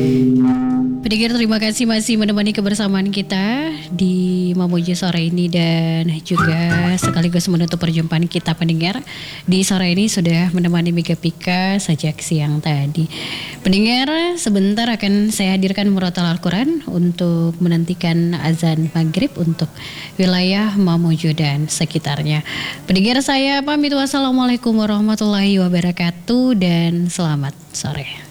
Pendengar, terima kasih masih menemani kebersamaan kita di Mamuju sore ini dan juga sekaligus menutup perjumpaan kita pendengar di sore ini sudah menemani Mega Pika sejak siang tadi. Pendengar, sebentar akan saya hadirkan murotal Al-Quran untuk menantikan azan maghrib untuk wilayah Mamuju dan sekitarnya. Pendengar, saya pamit, wassalamualaikum warahmatullahi wabarakatuh dan selamat sore.